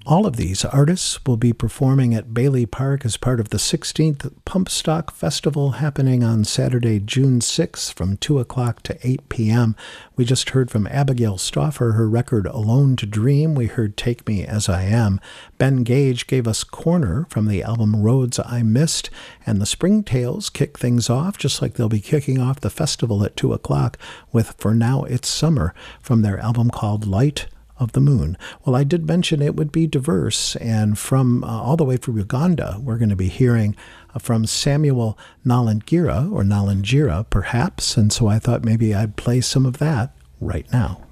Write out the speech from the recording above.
All of these artists will be performing at Bailey Park as part of the 16th Pump Stock Festival happening on Saturday, June 6th from 2 o'clock to 8 p.m. We just heard from Abigail Stauffer, her record Alone to Dream. We heard Take Me As I Am. Ben Gage gave us Corner from the album Roads I Missed. And the Springtails kick things off, just like they'll be kicking off the festival at 2 o'clock with For Now It's Summer from their album called Light of the Moon. Well, I did mention it would be diverse, and from all the way from Uganda, we're going to be hearing from Samuel Nalangira, or Nalanjira, perhaps, and so I thought maybe I'd play some of that right now.